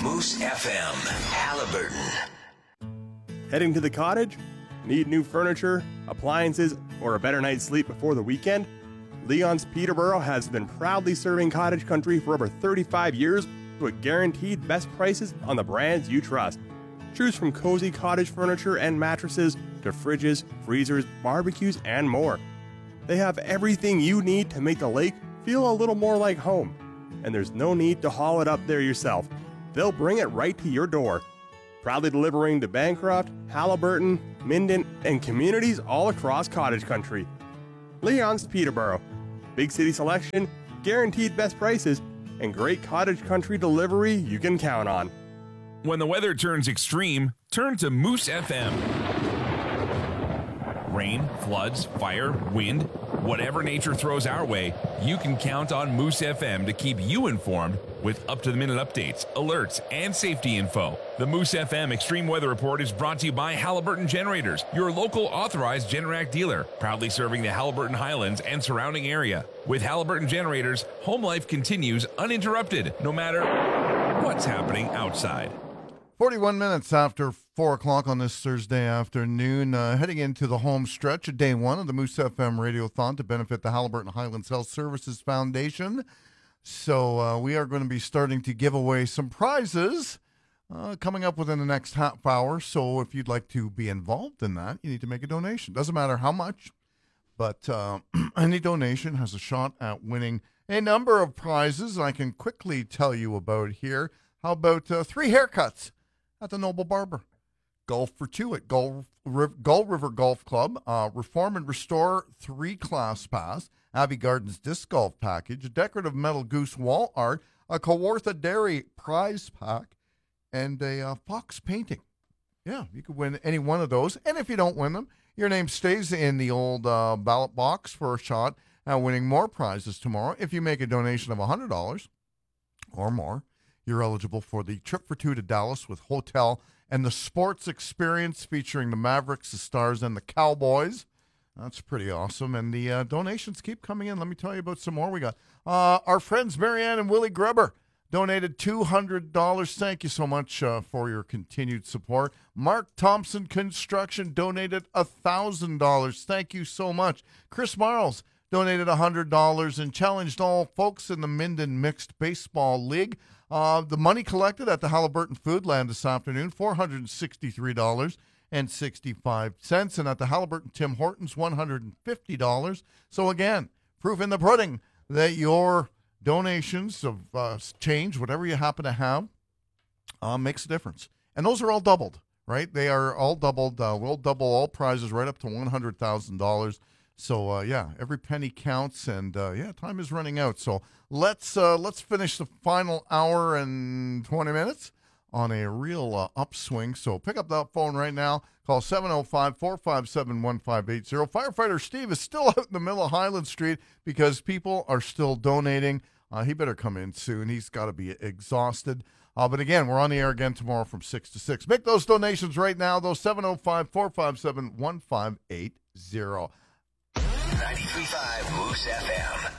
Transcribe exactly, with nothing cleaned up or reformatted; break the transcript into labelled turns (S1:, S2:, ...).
S1: Moose F M, Haliburton.
S2: Heading to the cottage? Need new furniture, appliances, or a better night's sleep before the weekend? Leon's Peterborough has been proudly serving cottage country for over thirty-five years with guaranteed best prices on the brands you trust. Choose from cozy cottage furniture and mattresses to fridges, freezers, barbecues, and more. They have everything you need to make the lake feel a little more like home. And there's no need to haul it up there yourself. They'll bring it right to your door. Proudly delivering to Bancroft, Haliburton, Minden, and communities all across cottage country. Leon's Peterborough. Big city selection, guaranteed best prices, and great cottage country delivery you can count on.
S3: When the weather turns extreme, turn to Moose F M. Rain, floods, fire, wind, whatever nature throws our way, you can count on Moose F M to keep you informed with up-to-the-minute updates, alerts, and safety info. The Moose F M Extreme Weather Report is brought to you by Haliburton Generators, your local authorized Generac dealer, proudly serving the Haliburton Highlands and surrounding area. With Haliburton Generators, home life continues uninterrupted, no matter what's happening outside.
S4: forty-one minutes after four o'clock on this Thursday afternoon, uh, heading into the home stretch of day one of the Moose F M Radiothon to benefit the Haliburton Highlands Health Services Foundation. So uh, we are going to be starting to give away some prizes uh, coming up within the next half hour. So if you'd like to be involved in that, you need to make a donation. Doesn't matter how much, but uh, any donation has a shot at winning a number of prizes. I can quickly tell you about here. How about uh, three haircuts at the Noble Barber? Golf for two at Gull, Gull River Golf Club. Uh, Reform and Restore three class pass. Abbey Gardens disc golf package. A decorative metal goose wall art. A Kawartha Dairy prize pack. And a uh, fox painting. Yeah, you could win any one of those. And if you don't win them, your name stays in the old uh, ballot box for a shot at winning more prizes tomorrow. If you make a donation of one hundred dollars or more, you're eligible for the trip for two to Dallas with hotel and the sports experience featuring the Mavericks, the Stars, and the Cowboys. That's pretty awesome. And the uh, donations keep coming in. Let me tell you about some more we got. Uh, our friends Marianne and Willie Gruber donated two hundred dollars. Thank you so much uh, for your continued support. Mark Thompson Construction donated one thousand dollars. Thank you so much. Chris Marles donated one hundred dollars and challenged all folks in the Minden Mixed Baseball League. Uh, the money collected at the Haliburton Foodland this afternoon, four hundred sixty-three dollars and sixty-five cents. And at the Haliburton Tim Hortons, one hundred fifty dollars. So again, proof in the pudding that your donations of uh, change, whatever you happen to have, uh, makes a difference. And those are all doubled, right? They are all doubled. Uh, we'll double all prizes right up to one hundred thousand dollars. So, uh, yeah, every penny counts, and, uh, yeah, time is running out. So let's uh, let's finish the final hour and twenty minutes on a real uh, upswing. So pick up that phone right now. Call seven oh five, four five seven, one five eight zero. Firefighter Steve is still out in the middle of Highland Street because people are still donating. Uh, he better come in soon. He's got to be exhausted. Uh, but, again, we're on the air again tomorrow from six to six. Make those donations right now, though, seven oh five, four five seven, one five eight zero.
S1: ninety-three point five Moose F M.